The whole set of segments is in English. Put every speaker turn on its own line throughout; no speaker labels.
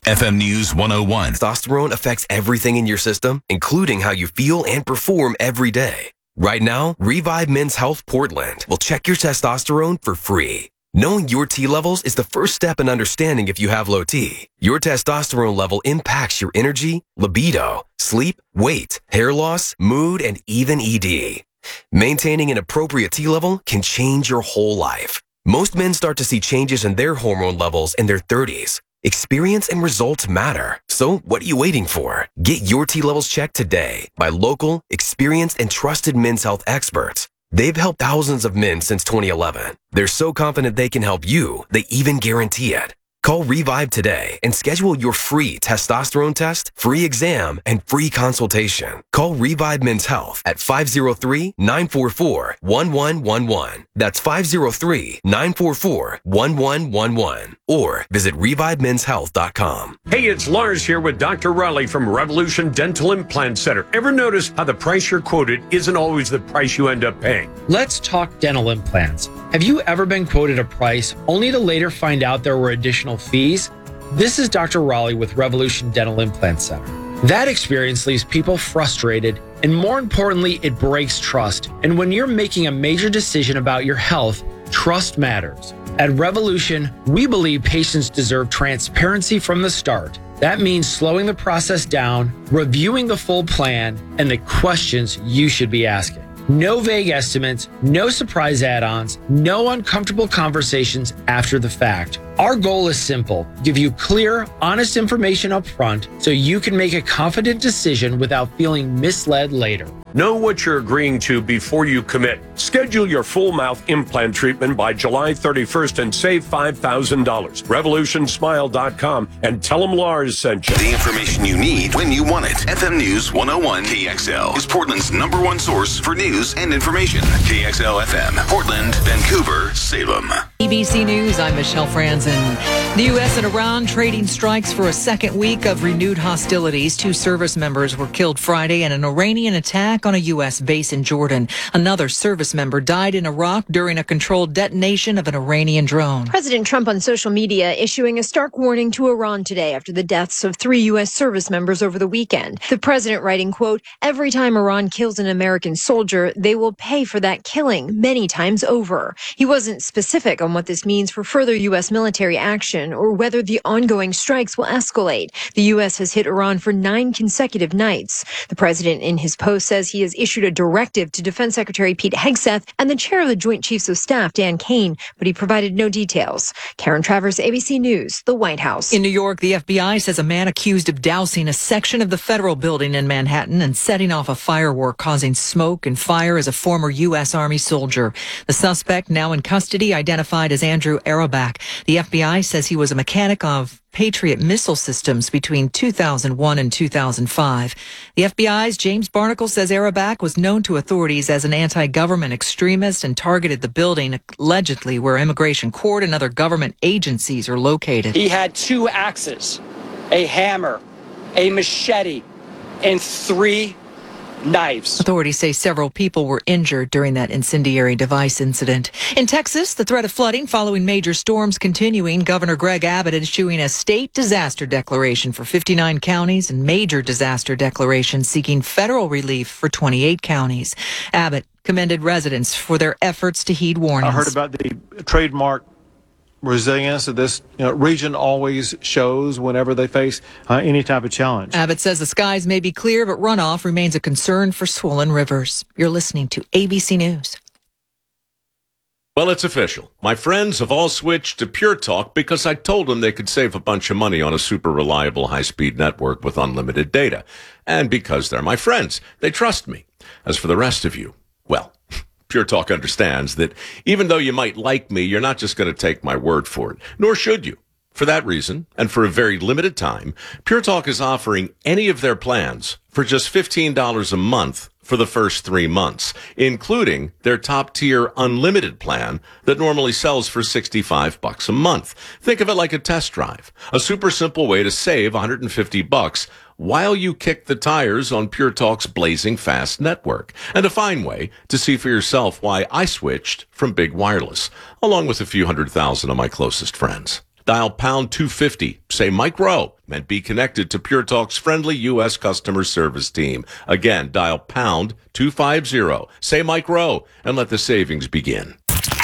FM News 101.
Testosterone affects everything in your system, including how you feel and perform every day. Right now, Revive Men's Health Portland will check your testosterone for free. Knowing your T levels is the first step in understanding if you have low T. Your testosterone level impacts your energy, libido, sleep, weight, hair loss, mood, and even ED. Maintaining an appropriate T level can change your whole life. Most men start to see changes in their hormone levels in their 30s. Experience and results matter. So what are you waiting for? Get your T levels checked today by local, experienced, and trusted men's health experts. They've helped thousands of men since 2011. They're so confident they can help you, they even guarantee it. Call Revive today and schedule your free testosterone test, free exam, and free consultation. Call Revive Men's Health at 503-944-1111. That's 503-944-1111. Or visit ReviveMen'sHealth.com.
Hey, it's Lars here with Dr. Raleigh from Revolution Dental Implant Center. Ever notice how the price you're quoted isn't always the price you end up paying?
Let's talk dental implants. Have you ever been quoted a price only to later find out there were additional fees? This is Dr. Raleigh with Revolution Dental Implant Center. That experience leaves people frustrated, and more importantly, it breaks trust. And when you're making a major decision about your health, trust matters. At Revolution, we believe patients deserve transparency from the start. That means slowing the process down, reviewing the full plan, and the questions you should be asking. No vague estimates, no surprise add-ons, no uncomfortable conversations after the fact. Our goal is simple: give you clear, honest information up front so you can make a confident decision without feeling misled later.
Know what you're agreeing to before you commit. Schedule your full mouth implant treatment by July 31st and save $5,000. RevolutionSmile.com and tell them Lars sent you.
The information you need when you want it. FM News 101 KXL is Portland's #1 source for news and information. KXL FM, Portland, Vancouver, Salem.
ABC News, I'm Michelle Franzen. The U.S. and Iran trading strikes for a second week of renewed hostilities. 2 service members were killed Friday in an Iranian attack on a U.S. base in Jordan. Another service member died in Iraq during a controlled detonation of an Iranian drone.
President Trump on social media issuing a stark warning to Iran today after the deaths of 3 U.S. service members over the weekend. The president writing, quote, "Every time Iran kills an American soldier, they will pay for that killing many times over." He wasn't specific on what this means for further U.S. military action or whether the ongoing strikes will escalate. The U.S. has hit Iran for 9 consecutive nights. The president in his post says he has issued a directive to Defense Secretary Pete Hegseth and the chair of the Joint Chiefs of Staff, Dan Kane, but he provided no details. Karen Travers, ABC News, the White House.
In New York, the FBI says a man accused of dousing a section of the federal building in Manhattan and setting off a firework causing smoke and fire is a former U.S. Army soldier. The suspect, now in custody, identified as Andrew Arabak. The FBI says he was a mechanic of Patriot missile systems between 2001 and 2005. The FBI's James Barnacle says Arabak was known to authorities as an anti-government extremist and targeted the building, allegedly where Immigration Court and other government agencies are located.
He had 2 axes, a hammer, a machete, and 3 knives.
Authorities say several people were injured during that incendiary device incident. In Texas, the threat of flooding following major storms continuing. Governor Greg Abbott issuing a state disaster declaration for 59 counties and major disaster declaration seeking federal relief for 28 counties. Abbott commended residents for their efforts to heed warnings.
I heard about the trademark resilience that this region always shows whenever they face any type of challenge.
Abbott says the skies may be clear, but runoff remains a concern for swollen rivers. You're listening to ABC News.
Well, it's official. My friends have all switched to Pure Talk because I told them they could save a bunch of money on a super reliable high-speed network with unlimited data. And because they're my friends, they trust me. As for the rest of you, well, Pure Talk understands that even though you might like me, you're not just going to take my word for it, nor should you. For that reason, and for a very limited time, Pure Talk is offering any of their plans for just $15 a month for the first 3 months, including their top-tier unlimited plan that normally sells for $65 a month. Think of it like a test drive, a super simple way to save $150 while you kick the tires on Pure Talk's blazing fast network, and a fine way to see for yourself why I switched from Big Wireless, along with a few 100,000 of my closest friends. Dial pound 250. Say Mike Rowe and be connected to Pure Talk's friendly U.S. customer service team. Again, dial pound 250. Say Mike Rowe and let the savings begin.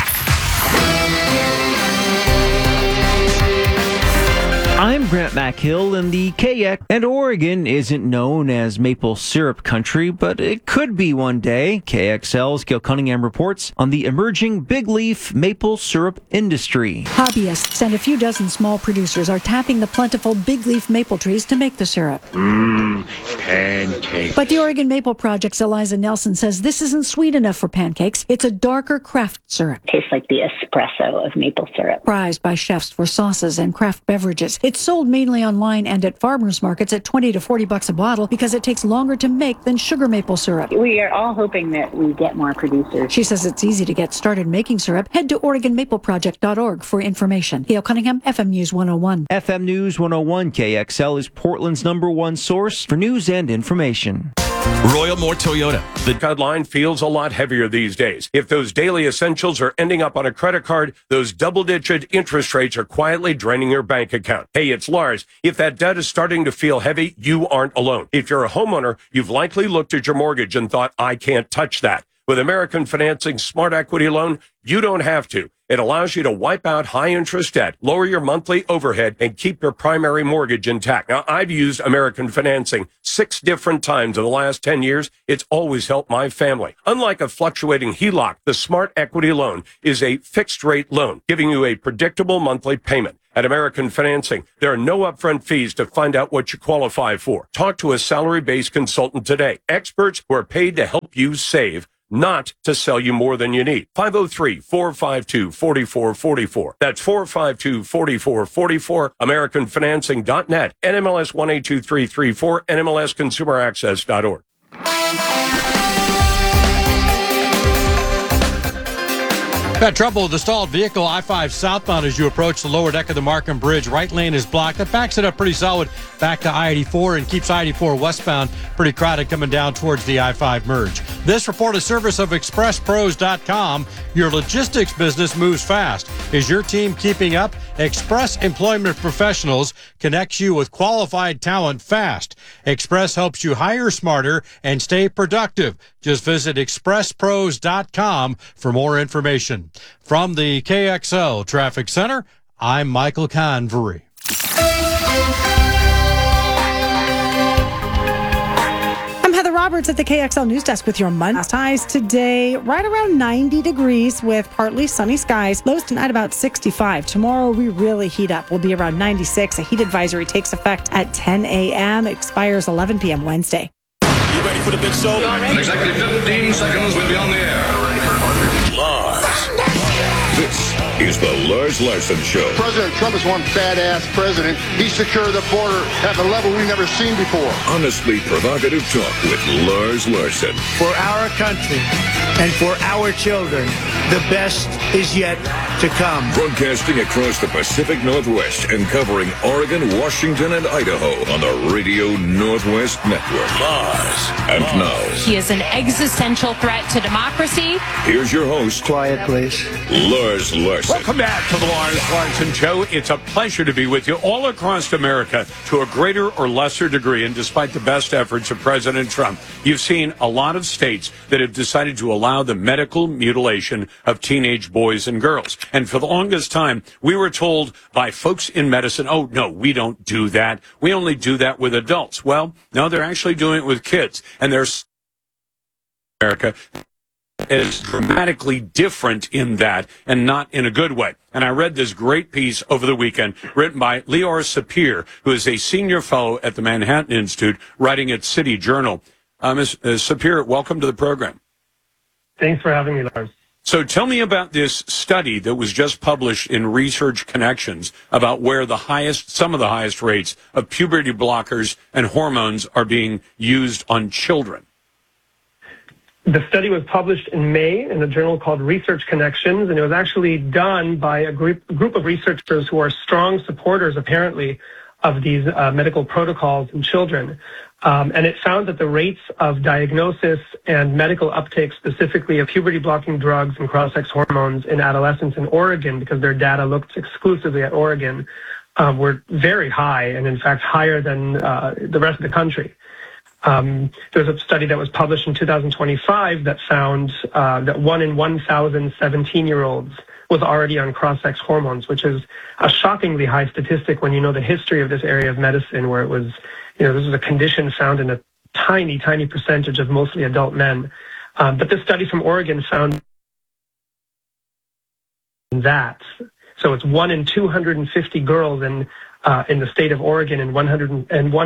I'm Grant McHill, and the KX and Oregon isn't known as maple syrup country, but it could be one day. KXL's Gail Cunningham reports on the emerging big leaf maple syrup industry.
Hobbyists and a few dozen small producers are tapping the plentiful big leaf maple trees to make the syrup.
Pancake.
But the Oregon Maple Project's Eliza Nelson says this isn't sweet enough for pancakes. It's a darker craft syrup.
Tastes like the espresso of maple syrup.
Prized by chefs for sauces and craft beverages. It's sold mainly online and at farmers markets at $20 to $40 a bottle because it takes longer to make than sugar maple syrup.
We are all hoping that we get more producers.
She says it's easy to get started making syrup. Head to OregonMapleProject.org for information. Gail Cunningham, FM News 101.
FM News 101 KXL is Portland's #1 source for news and information.
Royal Moore Toyota.
The headline feels a lot heavier these days. If those daily essentials are ending up on a credit card, those double-digit interest rates are quietly draining your bank account. Hey, it's Lars. If that debt is starting to feel heavy, you aren't alone. If you're a homeowner, you've likely looked at your mortgage and thought, I can't touch that. With American Financing Smart Equity Loan, you don't have to. It allows you to wipe out high-interest debt, lower your monthly overhead, and keep your primary mortgage intact. Now, I've used American Financing 6 different times in the last 10 years. It's always helped my family. Unlike a fluctuating HELOC, the Smart Equity Loan is a fixed-rate loan, giving you a predictable monthly payment. At American Financing, there are no upfront fees to find out what you qualify for. Talk to a salary-based consultant today. Experts who are paid to help you save, not to sell you more than you need. 503-452-4444. That's 452-4444. AmericanFinancing.net. NMLS 182334. NMLSConsumerAccess.org.
Got trouble with the stalled vehicle I-5 southbound as you approach the lower deck of the Markham Bridge. Right lane is blocked. That backs it up pretty solid back to I-84 and keeps I-84 westbound pretty crowded coming down towards the I-5 merge. This report is service of ExpressPros.com. Your logistics business moves fast. Is your team keeping up? Express Employment Professionals connects you with qualified talent fast. Express helps you hire smarter and stay productive. Just visit ExpressPros.com for more information. From the KXL Traffic Center, I'm Michael Convery.
I'm Heather Roberts at the KXL News Desk with your Monday highs today, right around 90 degrees with partly sunny skies. Lows tonight about 65. Tomorrow we really heat up. We'll be around 96. A heat advisory takes effect at 10 a.m. expires 11 p.m. Wednesday.
You ready for the big show?
In exactly 15 seconds, we'll be on the air.
Lars. This is the Lars Larson Show.
President Trump is one badass president. He secured the border at a level we've never seen before.
Honestly provocative talk with Lars Larson.
For our country and for our children, the best is yet to come.
Broadcasting across the Pacific Northwest and covering Oregon, Washington, and Idaho on the Radio Northwest Network. Lars. And now,
he is an existential threat to democracy.
Here's your host.
Quiet, please.
Lars Larson.
Welcome back to the Lars Larson Show. It's a pleasure to be with you all across America to a greater or lesser degree. And despite the best efforts of President Trump, you've seen a lot of states that have decided to allow the medical mutilation of teenage boys and girls. And for the longest time, we were told by folks in medicine, oh, no, we don't do that. We only do that with adults. Well, no, they're actually doing it with kids. And there's America is dramatically different in that and not in a good way. And I read this great piece over the weekend written by Lior Sapir, who is a senior fellow at the Manhattan Institute, writing at City Journal. Ms. Sapir, welcome to the program.
Thanks for having me, Lars.
So tell me about this study that was just published in Research Connections about where some of the highest rates of puberty blockers and hormones are being used on children.
The study was published in May in a journal called Research Connections, and it was actually done by a group of researchers who are strong supporters, apparently, of these medical protocols in children. And it found that the rates of diagnosis and medical uptake, specifically of puberty-blocking drugs and cross-sex hormones in adolescents in Oregon, because their data looked exclusively at Oregon, were very high, and in fact higher than the rest of the country. There was a study that was published in 2025 that found that 1 in 1,000 17-year-olds was already on cross-sex hormones, which is a shockingly high statistic when you know the history of this area of medicine, where it was, this is a condition found in a tiny, tiny percentage of mostly adult men. But this study from Oregon found that. So it's 1 in 250 girls in the state of Oregon, and 1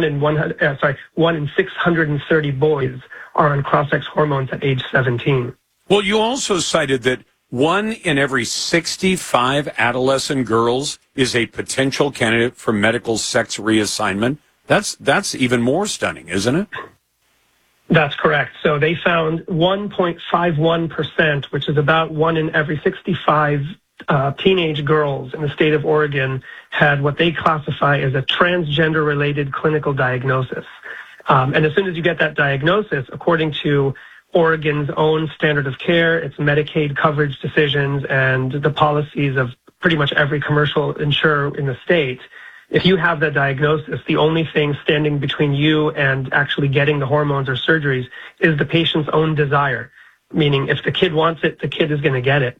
in 630 boys are on cross-sex hormones at age 17.
Well, you also cited that 1 in every 65 adolescent girls is a potential candidate for medical sex reassignment. That's even more stunning, isn't it?
That's correct. So they found 1.51%, which is about 1 in every 65 teenage girls in the state of Oregon had what they classify as a transgender-related clinical diagnosis. And as soon as you get that diagnosis, according to Oregon's own standard of care, its Medicaid coverage decisions, and the policies of pretty much every commercial insurer in the state, if you have that diagnosis, the only thing standing between you and actually getting the hormones or surgeries is the patient's own desire. Meaning, if the kid wants it, the kid is going to get it.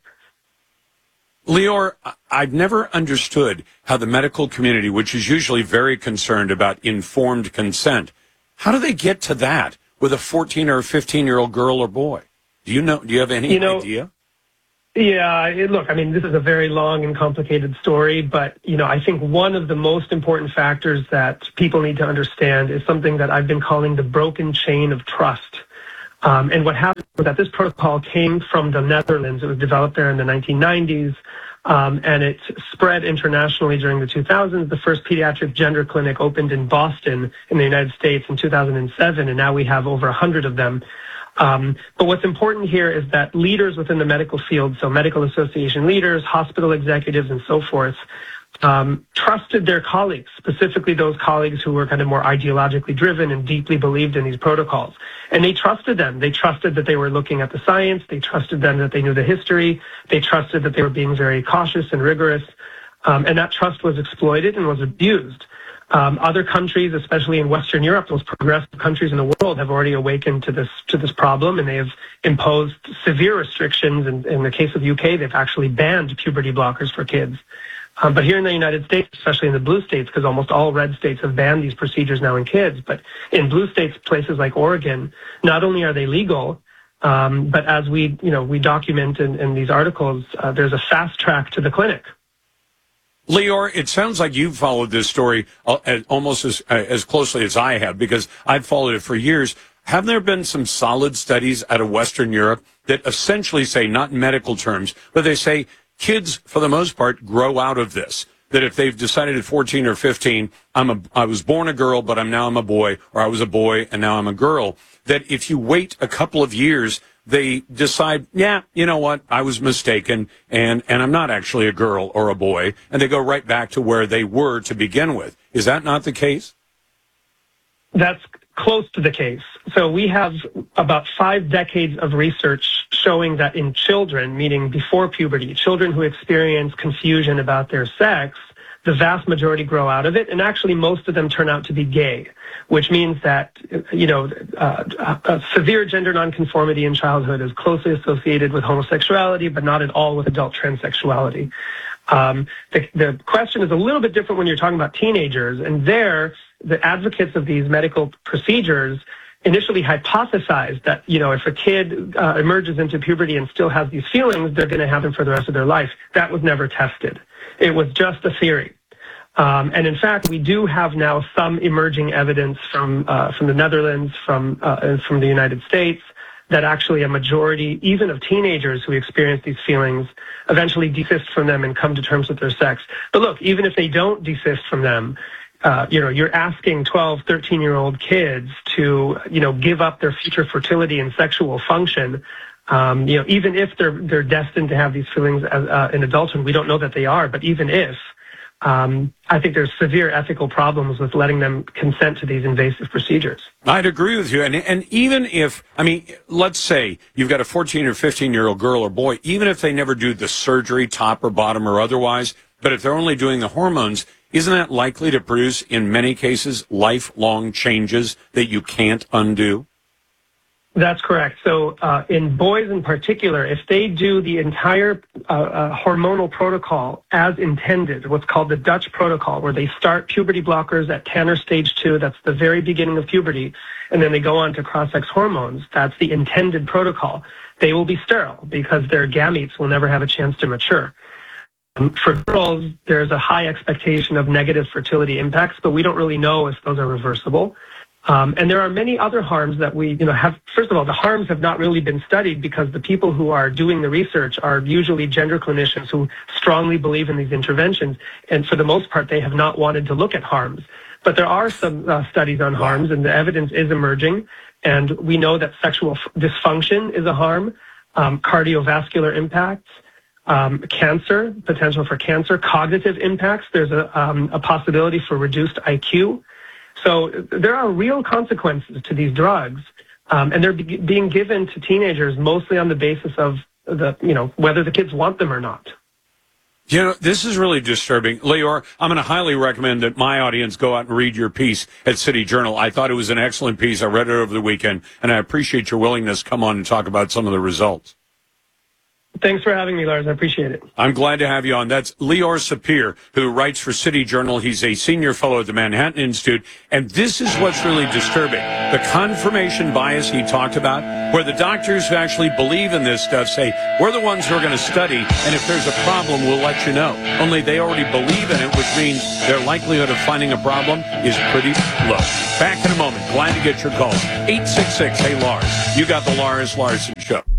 Lior, I've never understood how the medical community, which is usually very concerned about informed consent, how do they get to that with a 14 or 15-year-old girl or boy? Do you have any idea?
Yeah, look, I mean, this is a very long and complicated story, but, I think one of the most important factors that people need to understand is something that I've been calling the broken chain of trust. And what happened was that this protocol came from the Netherlands. It was developed there in the 1990s, and it spread internationally during the 2000s. The first pediatric gender clinic opened in Boston in the United States in 2007, and now we have over 100 of them. But what's important here is that leaders within the medical field, so medical association leaders, hospital executives, and so forth, trusted their colleagues, specifically those colleagues who were kind of more ideologically driven and deeply believed in these protocols. And they trusted them. They trusted that they were looking at the science. They trusted them that they knew the history. They trusted that they were being very cautious and rigorous. And that trust was exploited and was abused. Other countries, especially in Western Europe, those progressive countries in the world, have already awakened to this problem, and they have imposed severe restrictions. And in the case of UK, they've actually banned puberty blockers for kids. But here in the United States, especially in the blue states, because almost all red states have banned these procedures now in kids, but in blue states, places like Oregon, not only are they legal, but as we document in these articles, there's a fast track to the clinic.
Lior, it sounds like you've followed this story almost as closely as I have, because I've followed it for years. Have there been some solid studies out of Western Europe that essentially say, not in medical terms, but they say kids, for the most part, grow out of this? That if they've decided at 14 or 15, I was born a girl, but I'm a boy, or I was a boy and now I'm a girl, that if you wait a couple of years, they decide, yeah, you know what, I was mistaken, and I'm not actually a girl or a boy, and they go right back to where they were to begin with. Is that not the case?
That's close to the case. So we have about 5 decades of research showing that in children, meaning before puberty, children who experience confusion about their sex, the vast majority grow out of it, and actually most of them turn out to be gay, which means that, a severe gender nonconformity in childhood is closely associated with homosexuality, but not at all with adult transsexuality. The question is a little bit different when you're talking about teenagers, and there, the advocates of these medical procedures initially hypothesized that, if a kid emerges into puberty and still has these feelings, they're going to have them for the rest of their life. That was never tested. It was just a theory. And in fact, we do have now some emerging evidence from the Netherlands, from the United States, that actually a majority, even of teenagers who experience these feelings, eventually desist from them and come to terms with their sex. But look, even if they don't desist from them, you're asking 12, 13-year-old kids to, give up their future fertility and sexual function. Even if they're destined to have these feelings in adulthood, we don't know that they are, but even if, I think there's severe ethical problems with letting them consent to these invasive procedures.
I'd agree with you. And even if, I mean, let's say you've got a 14 or 15-year-old girl or boy, even if they never do the surgery, top or bottom or otherwise, but if they're only doing the hormones, isn't that likely to produce, in many cases, lifelong changes that you can't undo?
That's correct. So in boys in particular, if they do the entire hormonal protocol as intended, what's called the Dutch protocol, where they start puberty blockers at Tanner stage 2, that's the very beginning of puberty, and then they go on to cross-sex hormones, that's the intended protocol, they will be sterile because their gametes will never have a chance to mature. For girls, there's a high expectation of negative fertility impacts, but we don't really know if those are reversible. And there are many other harms that we, have. First of all, the harms have not really been studied because the people who are doing the research are usually gender clinicians who strongly believe in these interventions. And for the most part, they have not wanted to look at harms. But there are some studies on harms, and the evidence is emerging. And we know that sexual dysfunction is a harm, cardiovascular impacts, cancer, potential for cancer, cognitive impacts. There's a possibility for reduced IQ. So there are real consequences to these drugs, and they're being given to teenagers mostly on the basis of whether the kids want them or not.
This is really disturbing. Leor, I'm going to highly recommend that my audience go out and read your piece at City Journal. I thought it was an excellent piece. I read it over the weekend, and I appreciate your willingness to come on and talk about some of the results.
Thanks for having me, Lars. I appreciate it.
I'm glad to have you on. That's Leor Sapir, who writes for City Journal. He's a senior fellow at the Manhattan Institute. And this is what's really disturbing. The confirmation bias he talked about, where the doctors who actually believe in this stuff say, we're the ones who are going to study, and if there's a problem, we'll let you know. Only they already believe in it, which means their likelihood of finding a problem is pretty low. Back in a moment. Glad to get your calls. 866-HEY-LARS. You got the Lars Larson Show.